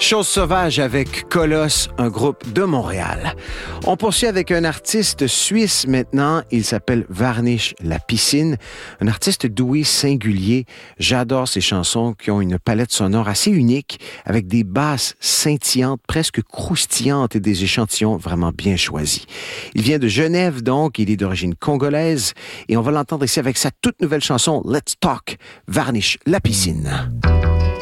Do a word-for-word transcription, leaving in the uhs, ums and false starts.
Chose sauvage avec Colosse, un groupe de Montréal. On poursuit avec un artiste suisse maintenant. Il s'appelle Varnish la piscine. Un artiste doué, singulier. J'adore ses chansons qui ont une palette sonore assez unique avec des basses scintillantes, presque croustillantes et des échantillons vraiment bien choisis. Il vient de Genève donc. Il est d'origine congolaise et on va l'entendre ici avec sa toute nouvelle chanson Let's Talk, Varnish la piscine.